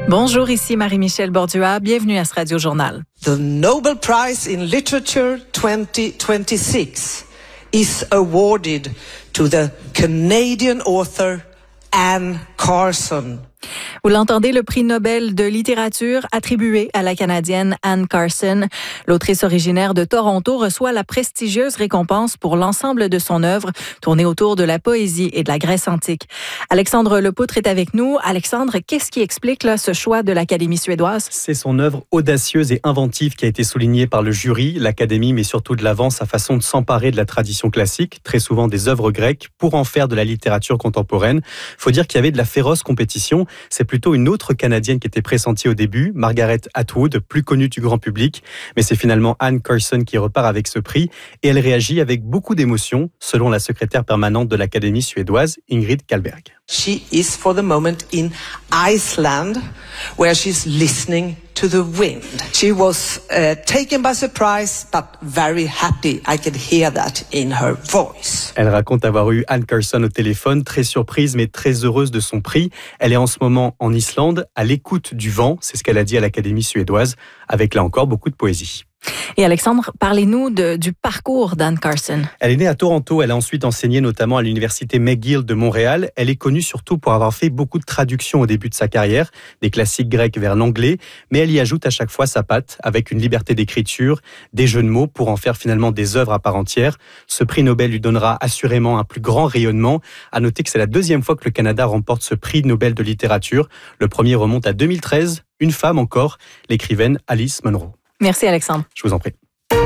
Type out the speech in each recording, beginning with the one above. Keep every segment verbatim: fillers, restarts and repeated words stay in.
Bonjour, ici Marie-Michel Bordua. Bienvenue à ce Radio Journal. The Nobel Prize in Literature twenty twenty-six is awarded to the Canadian author Anne Carson. Vous l'entendez, le prix Nobel de littérature attribué à la Canadienne Anne Carson. L'autrice originaire de Toronto reçoit la prestigieuse récompense pour l'ensemble de son œuvre, tournée autour de la poésie et de la Grèce antique. Alexandre Lepoutre est avec nous. Alexandre, qu'est-ce qui explique là, ce choix de l'Académie suédoise? C'est son œuvre audacieuse et inventive qui a été soulignée par le jury. L'Académie met surtout de l'avant sa façon de s'emparer de la tradition classique, très souvent des œuvres grecques, pour en faire de la littérature contemporaine. Il faut dire qu'il y avait de la féroce compétition. C'est plutôt une autre Canadienne qui était pressentie au début, Margaret Atwood, plus connue du grand public. Mais c'est finalement Anne Carson qui repart avec ce prix et elle réagit avec beaucoup d'émotion, selon la secrétaire permanente de l'Académie suédoise, Ingrid Kallberg. She is for the moment in Iceland, where she's listening to the wind. She was uh, taken by surprise, but very happy. I can hear that in her voice. Elle raconte avoir eu Anne Carson au téléphone, très surprise mais très heureuse de son prix. Elle est en ce moment en Islande, à l'écoute du vent, c'est ce qu'elle a dit à l'Académie suédoise, avec là encore beaucoup de poésie. Et Alexandre, parlez-nous de, du parcours d'Anne Carson. Elle est née à Toronto, elle a ensuite enseigné notamment à l'université McGill de Montréal. Elle est connue surtout pour avoir fait beaucoup de traductions au début de sa carrière, des classiques grecs vers l'anglais, mais elle y ajoute à chaque fois sa patte, avec une liberté d'écriture, des jeux de mots pour en faire finalement des œuvres à part entière. Ce prix Nobel lui donnera assurément un plus grand rayonnement. À noter que c'est la deuxième fois que le Canada remporte ce prix Nobel de littérature. Le premier remonte à deux mille treize, une femme encore, l'écrivaine Alice Munro. Merci Alexandre. Je vous en prie.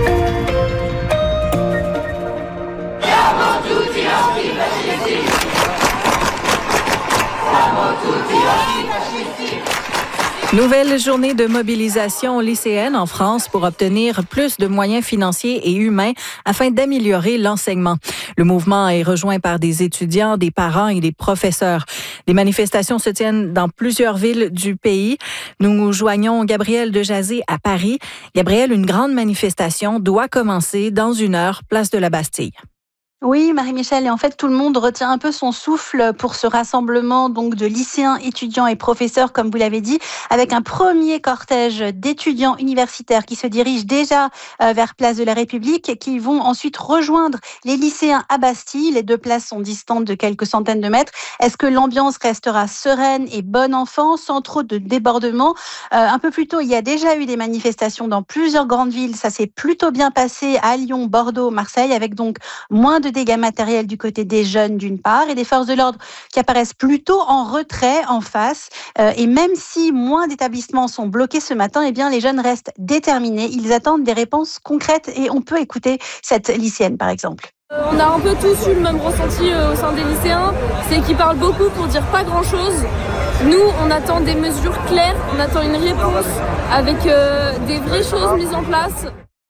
Nouvelle journée de mobilisation lycéenne en France pour obtenir plus de moyens financiers et humains afin d'améliorer l'enseignement. Le mouvement est rejoint par des étudiants, des parents et des professeurs. Les manifestations se tiennent dans plusieurs villes du pays. Nous joignons Gabrielle Dejazet à Paris. Gabrielle, une grande manifestation doit commencer dans une heure, place de la Bastille. Oui, Marie-Michel, et en fait, tout le monde retient un peu son souffle pour ce rassemblement donc de lycéens, étudiants et professeurs, comme vous l'avez dit, avec un premier cortège d'étudiants universitaires qui se dirigent déjà vers Place de la République, qui vont ensuite rejoindre les lycéens à Bastille. Les deux places sont distantes de quelques centaines de mètres. Est-ce que l'ambiance restera sereine et bon enfant, sans trop de débordements? euh, Un peu plus tôt, il y a déjà eu des manifestations dans plusieurs grandes villes. Ça s'est plutôt bien passé à Lyon, Bordeaux, Marseille, avec donc moins de dégâts matériels du côté des jeunes d'une part et des forces de l'ordre qui apparaissent plutôt en retrait en face. Euh, et même si moins d'établissements sont bloqués ce matin, eh bien les jeunes restent déterminés. Ils attendent des réponses concrètes et on peut écouter cette lycéenne par exemple. On a un peu tous eu le même ressenti au sein des lycéens, c'est qu'ils parlent beaucoup pour dire pas grand-chose. Nous, on attend des mesures claires, on attend une réponse avec euh, des vraies choses mises en place.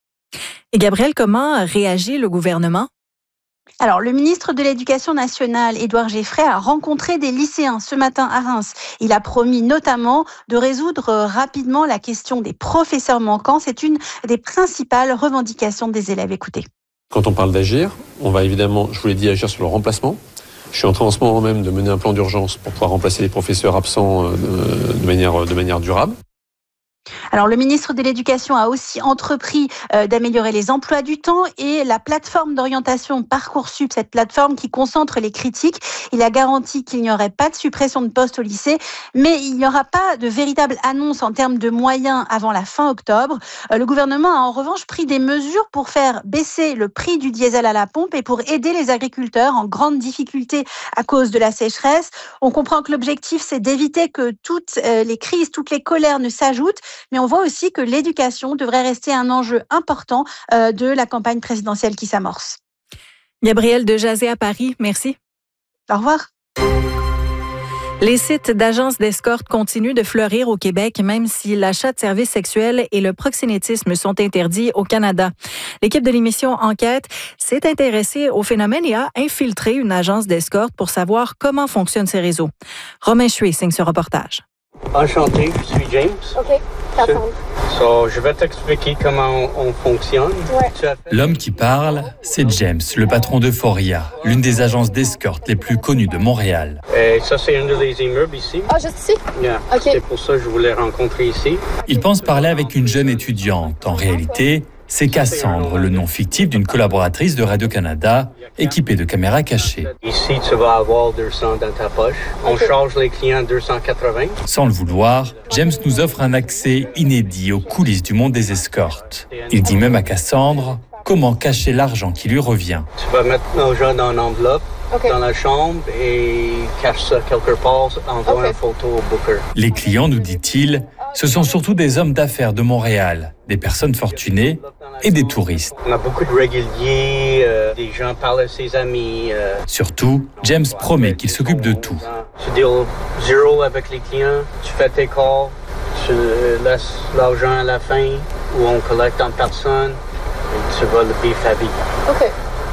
Et Gabrielle, comment réagit le gouvernement? Alors, le ministre de l'Éducation nationale, Édouard Geoffray, a rencontré des lycéens ce matin à Reims. Il a promis notamment de résoudre rapidement la question des professeurs manquants. C'est une des principales revendications des élèves. Écoutez. Quand on parle d'agir, on va évidemment, je vous l'ai dit, agir sur le remplacement. Je suis en train en ce moment même de mener un plan d'urgence pour pouvoir remplacer les professeurs absents de manière, de manière durable. Alors, le ministre de l'Éducation a aussi entrepris euh, d'améliorer les emplois du temps et la plateforme d'orientation Parcoursup, cette plateforme qui concentre les critiques. Il a garanti qu'il n'y aurait pas de suppression de postes au lycée, mais il n'y aura pas de véritable annonce en termes de moyens avant la fin octobre. Euh, le gouvernement a en revanche pris des mesures pour faire baisser le prix du diesel à la pompe et pour aider les agriculteurs en grande difficulté à cause de la sécheresse. On comprend que l'objectif, c'est d'éviter que toutes euh, les crises, toutes les colères ne s'ajoutent. Mais on voit aussi que l'éducation devrait rester un enjeu important euh, de la campagne présidentielle qui s'amorce. Gabrielle Dejazet à Paris, merci. Au revoir. Les sites d'agences d'escorte continuent de fleurir au Québec, même si l'achat de services sexuels et le proxénétisme sont interdits au Canada. L'équipe de l'émission Enquête s'est intéressée au phénomène et a infiltré une agence d'escorte pour savoir comment fonctionnent ces réseaux. Romain Chuet signe ce reportage. Enchanté, je suis James. OK. Cassandre. So, je vais t'expliquer comment on, on fonctionne. Ouais. L'homme qui parle, c'est James, le patron d'Euphoria, l'une des agences d'escorte les plus connues de Montréal. Et ça, c'est un des immeubles ici. Ah, juste ici? Yeah. OK. C'est pour ça que je voulais rencontrer ici. Il pense parler avec une jeune étudiante. En réalité, c'est Cassandre, le nom fictif d'une collaboratrice de Radio-Canada, équipée de caméras cachées. Ici, tu vas avoir deux cents dans ta poche. On charge les clients deux cent quatre-vingts. Sans le vouloir, James nous offre un accès inédit aux coulisses du monde des escortes. Il dit même à Cassandre comment cacher l'argent qui lui revient. Tu vas mettre l'argent dans une enveloppe, OK. dans la chambre, et cache ça quelque part, envoie OK. une photo au booker. Les clients, nous dit-il, ce sont surtout des hommes d'affaires de Montréal, des personnes fortunées et des touristes. On a beaucoup de réguliers, euh, des gens parlent à ses amis. Euh, Surtout, James promet qu'il s'occupe de tout. Tu deals zéro avec les clients, tu fais tes calls, tu laisses l'argent à la fin, ou on collecte en personne, et tu vas le bif à vie. OK.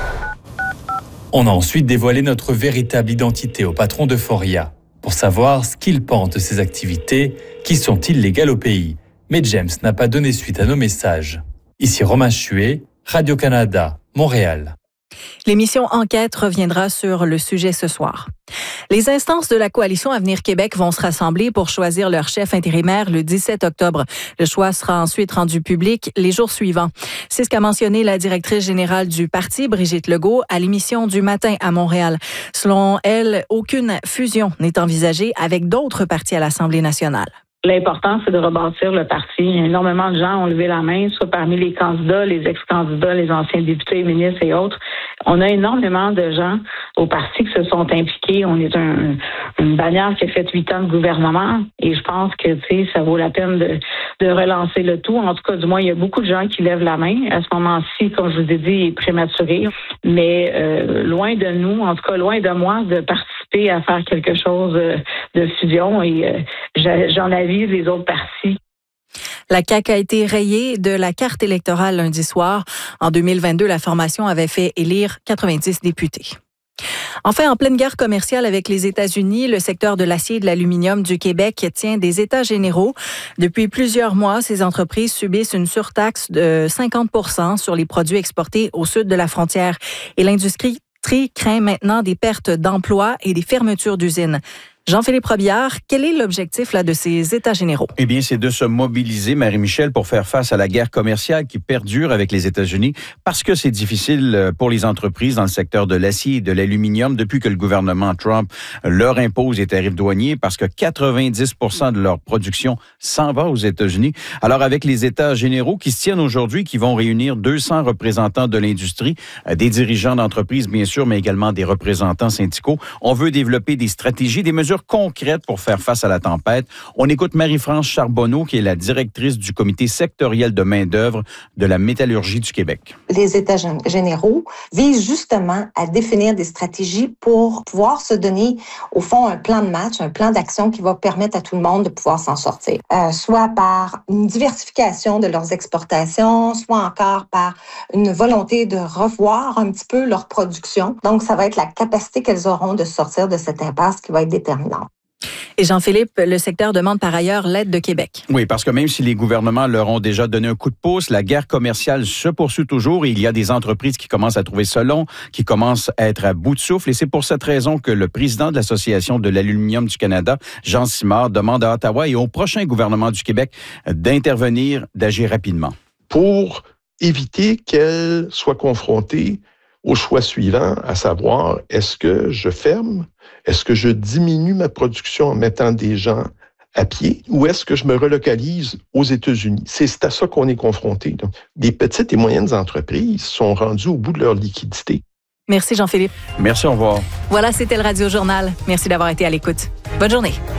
On a ensuite dévoilé notre véritable identité au patron d'Euphoria pour savoir ce qu'il pense de ces activités qui sont illégales au pays. Mais James n'a pas donné suite à nos messages. Ici Romain Chuet, Radio-Canada, Montréal. L'émission Enquête reviendra sur le sujet ce soir. Les instances de la Coalition Avenir Québec vont se rassembler pour choisir leur chef intérimaire le dix-sept octobre. Le choix sera ensuite rendu public les jours suivants. C'est ce qu'a mentionné la directrice générale du parti, Brigitte Legault, à l'émission du matin à Montréal. Selon elle, aucune fusion n'est envisagée avec d'autres partis à l'Assemblée nationale. L'important, c'est de rebâtir le parti. Énormément de gens ont levé la main, soit parmi les candidats, les ex-candidats, les anciens députés, ministres et autres. On a énormément de gens au parti qui se sont impliqués. On est un, une bannière qui a fait huit ans de gouvernement et je pense que tu sais, ça vaut la peine de, de relancer le tout. En tout cas, du moins, il y a beaucoup de gens qui lèvent la main. À ce moment-ci, comme je vous ai dit, il est prématuré. Mais euh, loin de nous, en tout cas, loin de moi, de participer à faire quelque chose de fusion et euh, j'en avise les autres partis. La C A Q a été rayée de la carte électorale lundi soir. En deux mille vingt-deux, la formation avait fait élire quatre-vingt-dix députés. Enfin, en pleine guerre commerciale avec les États-Unis, le secteur de l'acier et de l'aluminium du Québec tient des états généraux. Depuis plusieurs mois, ces entreprises subissent une surtaxe de cinquante pour cent sur les produits exportés au sud de la frontière. Et l'industrie craint maintenant des pertes d'emplois et des fermetures d'usines. Jean-Philippe Robillard, quel est l'objectif là, de ces États généraux? Eh bien, c'est de se mobiliser, Marie-Michel, pour faire face à la guerre commerciale qui perdure avec les États-Unis parce que c'est difficile pour les entreprises dans le secteur de l'acier et de l'aluminium depuis que le gouvernement Trump leur impose des tarifs douaniers parce que quatre-vingt-dix pour cent de leur production s'en va aux États-Unis. Alors, avec les États généraux qui se tiennent aujourd'hui, qui vont réunir deux cents représentants de l'industrie, des dirigeants d'entreprises, bien sûr, mais également des représentants syndicaux, on veut développer des stratégies, des mesures concrètes pour faire face à la tempête. On écoute Marie-France Charbonneau, qui est la directrice du comité sectoriel de main-d'œuvre de la métallurgie du Québec. Les États généraux visent justement à définir des stratégies pour pouvoir se donner, au fond, un plan de match, un plan d'action qui va permettre à tout le monde de pouvoir s'en sortir. Euh, soit par une diversification de leurs exportations, soit encore par une volonté de revoir un petit peu leur production. Donc, ça va être la capacité qu'elles auront de sortir de cette impasse qui va être déterminante. Et Jean-Philippe, le secteur demande par ailleurs l'aide de Québec. Oui, parce que même si les gouvernements leur ont déjà donné un coup de pouce, la guerre commerciale se poursuit toujours et il y a des entreprises qui commencent à trouver ça long, qui commencent à être à bout de souffle. Et c'est pour cette raison que le président de l'Association de l'aluminium du Canada, Jean Simard, demande à Ottawa et au prochain gouvernement du Québec d'intervenir, d'agir rapidement. Pour éviter qu'elle soit confrontée au choix suivant, à savoir, est-ce que je ferme? Est-ce que je diminue ma production en mettant des gens à pied? Ou est-ce que je me relocalise aux États-Unis? C'est à ça qu'on est confronté. Donc, des petites et moyennes entreprises sont rendues au bout de leur liquidité. Merci Jean-Philippe. Merci, au revoir. Voilà, c'était le Radio Journal. Merci d'avoir été à l'écoute. Bonne journée.